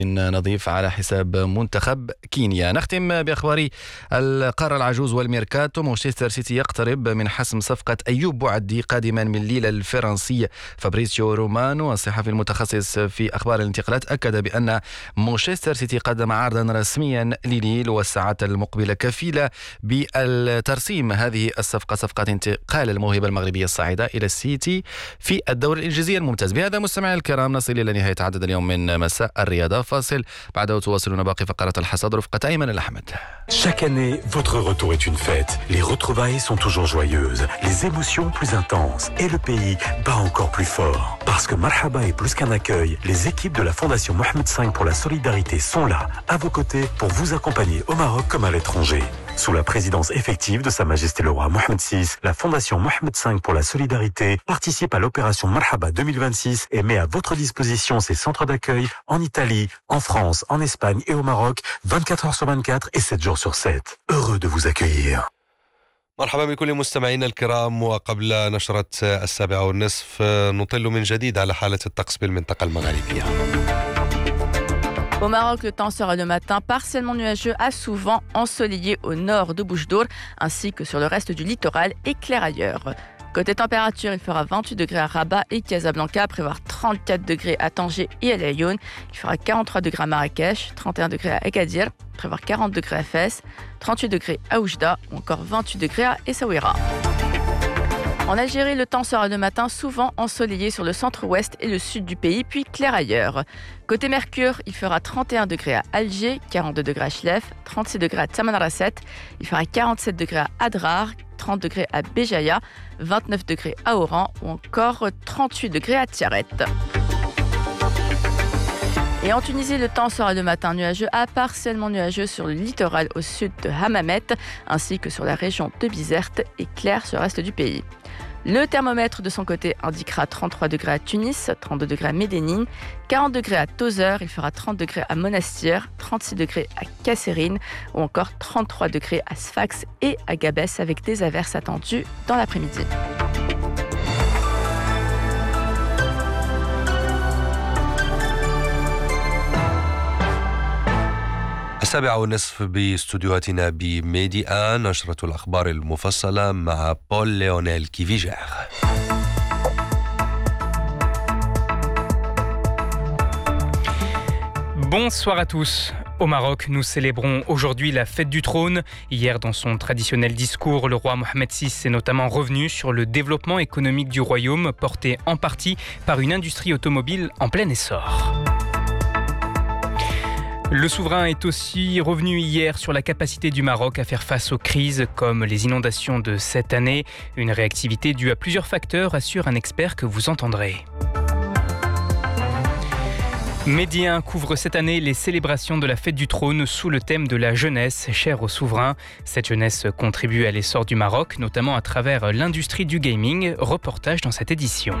نظيف على حساب منتخب كينيا. نختم بأخبار القارة العجوز والميركاتو. مانشستر سيتي يقترب من حسم صفقة أيوب بوعدي قادما من ليل الفرنسي. فابريسيو رومانو الصحفي المتخصص في أخبار الانتقالات أكد بأن مانشستر سيتي قدم عرضا رسميا لليل والساعات المقبلة كفيلة بالترسيم هذه الصفقة، صفقة انتقال الموهبة المغربية الصاعدة إلى السيتي في الدوري الإنجليزي الممتاز. بهذا مستمعي الكرام نصل إلى نهاية عدد اليوم من مساء الرياضة. فاصل بعده تواصلون باقي فقرات الحصاد رفقة أيمن الأحمد. Chaque année, votre retour est une fête. Les retrouvailles sont toujours joyeuses, les émotions plus intenses et le pays bat encore plus fort. Parce que Marhaba est plus qu'un accueil, les équipes de la Fondation Mohamed V pour la solidarité sont là, à vos côtés, pour vous accompagner au Maroc comme à l'étranger. Sous la présidence effective de Sa Majesté le Roi Mohamed VI, la Fondation Mohamed V pour la solidarité participe à l'opération Marhaba 2026 et met à votre disposition ses centres d'accueil en Italie, en France, en Espagne et au Maroc, 24 heures sur 24 et 7 jours sur 7. Heureux de vous accueillir. مرحبا بكل مستمعينا الكرام. وقبل نشرة 7:30 نطل من جديد على حالة الطقس بالمنطقة المغربية. Au Maroc, le temps sera le matin partiellement nuageux à souvent ensoleillé au nord de Bouche-d'Or ainsi que sur le reste du littoral et clair ailleurs. Côté température, il fera 28 degrés à Rabat et Casablanca, prévoir 34 degrés à Tanger et à El Ayoun. Il fera 43 degrés à Marrakech, 31 degrés à Agadir, prévoir 40 degrés à Fès, 38 degrés à Oujda ou encore 28 degrés à Essaouira. En Algérie, le temps sera le matin souvent ensoleillé sur le centre-ouest et le sud du pays, puis clair ailleurs. Côté Mercure, il fera 31 degrés à Alger, 42 degrés à Chlef, 36 degrés à Tamanrasset, il fera 47 degrés à Adrar, 30 degrés à Béjaïa, 29 degrés à Oran ou encore 38 degrés à Tiaret. Et en Tunisie, le temps sera le matin nuageux à partiellement nuageux sur le littoral au sud de Hammamet, ainsi que sur la région de Bizerte et clair sur le reste du pays. Le thermomètre de son côté indiquera 33 degrés à Tunis, 32 degrés à Médénine, 40 degrés à Tozeur, il fera 30 degrés à Monastir, 36 degrés à Kasserine ou encore 33 degrés à Sfax et à Gabès avec des averses attendues dans l'après-midi. 7:30 باستوديوهاتنا بميديا. نشرة الأخبار المفصلة مع بول ليونيل كيفيجير. Bonsoir à tous. Au Maroc, nous célébrons aujourd'hui la fête du trône. Hier, dans son traditionnel discours, le roi Mohamed VI est notamment revenu sur le développement économique du royaume, porté en partie par une industrie automobile en plein essor. Le souverain est aussi revenu hier sur la capacité du Maroc à faire face aux crises comme les inondations de cette année. Une réactivité due à plusieurs facteurs, assure un expert que vous entendrez. Média couvre cette année les célébrations de la fête du trône sous le thème de la jeunesse, chère au souverain. Cette jeunesse contribue à l'essor du Maroc, notamment à travers l'industrie du gaming. Reportage dans cette édition.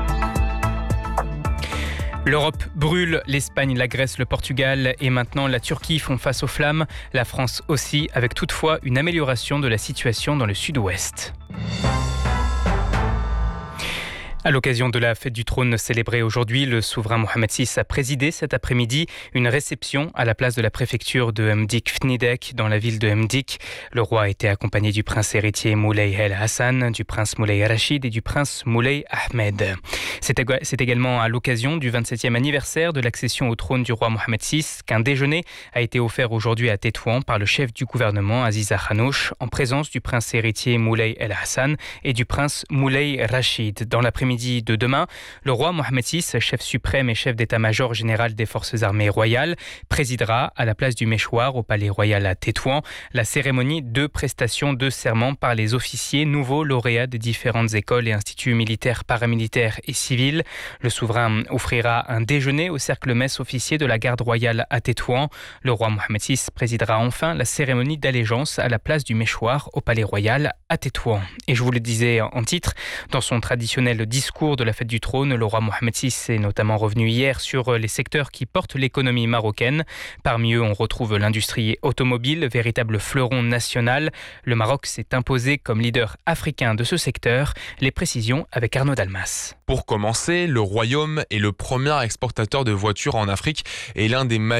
L'Europe brûle, l'Espagne, la Grèce, le Portugal et maintenant la Turquie font face aux flammes. La France aussi, avec toutefois une amélioration de la situation dans le sud-ouest. À l'occasion de la fête du trône célébrée aujourd'hui, le souverain Mohamed VI a présidé cet après-midi une réception à la place de la préfecture de Mdik Fnidek dans la ville de Mdik. Le roi a été accompagné du prince héritier Moulay El Hassan, du prince Moulay Rachid et du prince Moulay Ahmed. C'est également à l'occasion du 27e anniversaire de l'accession au trône du roi Mohamed VI qu'un déjeuner a été offert aujourd'hui à Tétouan par le chef du gouvernement Aziza Khanouch en présence du prince héritier Moulay El Hassan et du prince Moulay Rachid. Dans l'après-midi de demain, le roi Mohamed VI, chef suprême et chef d'état-major général des forces armées royales, présidera à la place du Méchoir au palais royal à Tétouan la cérémonie de prestation de serment par les officiers nouveaux lauréats des différentes écoles et instituts militaires, paramilitaires et civils. Le souverain offrira un déjeuner au cercle-messe officier de la garde royale à Tétouan. Le roi Mohamed VI présidera enfin la cérémonie d'allégeance à la place du Méchoir au palais royal à Tétouan. Et je vous le disais en titre, dans son traditionnel discours de la fête du trône, le roi Mohamed VI est notamment revenu hier sur les secteurs qui portent l'économie marocaine. Parmi eux, on retrouve l'industrie automobile, véritable fleuron national. Le Maroc s'est imposé comme leader africain de ce secteur. Les précisions avec Arnaud Dalmas. Pour commencer, le royaume est le premier exportateur de voitures en Afrique et l'un des